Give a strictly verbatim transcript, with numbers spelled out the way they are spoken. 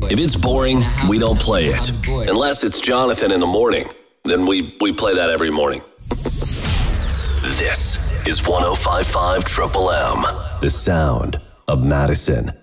If it's boring, we don't play it. Unless it's Jonathan in the morning. Then we, we play that every morning. This is one oh five point five Triple M. The sound of Madison.